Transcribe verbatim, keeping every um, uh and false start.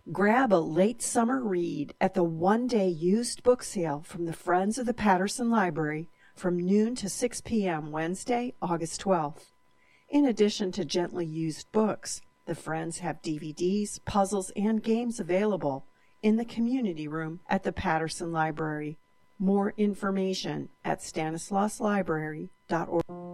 Grab a late summer read at the one-day used book sale from the Friends of the Patterson Library from noon to six p m Wednesday, August twelfth. In addition to gently used books, the Friends have D V Ds, puzzles, and games available in the community room at the Patterson Library. More information at stanislaus library dot org.